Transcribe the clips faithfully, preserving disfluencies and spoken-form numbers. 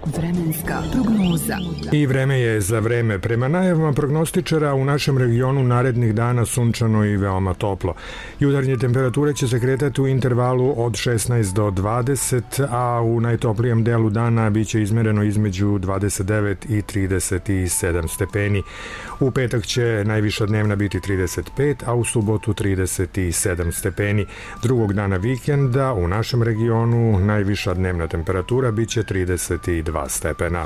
Vremenska prognoza. I vreme je za vreme. Prema najavama prognostičara u našem regionu narednih dana sunčano i veoma toplo. Jutarnje temperature će se kretati u intervalu od šesnaest do dvadeset, a u najtoplijem delu dana biće izmereno između dvadeset devet i trideset sedam stepeni. U petak će najviša dnevna biti trideset pet, a u subotu trideset sedam stepeni. Drugog dana vikenda u našem regionu najviša dnevna temperatura biće trideset dva stepena.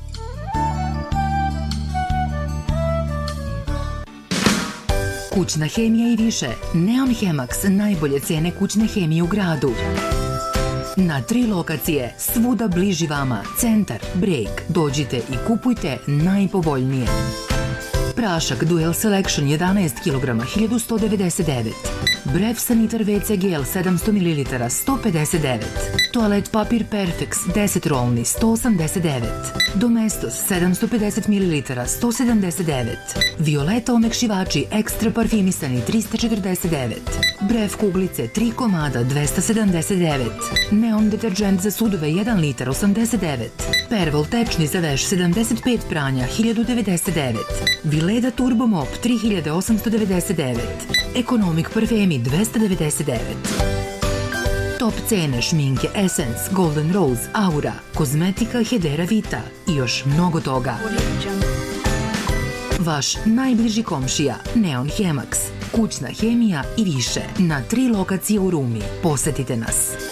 Kućna hemija i više. Neon Hemax, najbolje cene kućne hemije u gradu. Na tri lokacije, svuda bliži vama, Centar, Breg. Dođite i kupujte najpovoljnije. Prašak Dual Selection jedanaest kilograma hiljadu sto devedeset devet. Bref Sanitar ve ce gel sedamsto mililitara sto pedeset devet. Toalet papir Perfex deset rolni sto osamdeset devet. Domestos sedamsto pedeset mililitara sto sedamdeset devet. Violeta omekšivači ekstra parfimisani trista četrdeset devet. Bref kuglice tri komada dvesta sedamdeset devet. Neon deterđent za sudove jedan litar osamdeset devet. Pervol tečni za veš sedamdeset pet pranja hiljadu devedeset devet. Vileda Turbo Mop tri hiljade osamsto devedeset devet. Ekonomik parfemi dvesta devedeset devet. Top cene šminke Essence, Golden Rose, Aura, kozmetika Hedera Vita i još mnogo toga. Vaš najbliži komšija Neon Hemax, kućna hemija i više na tri lokacije u Rumi. Posetite nas.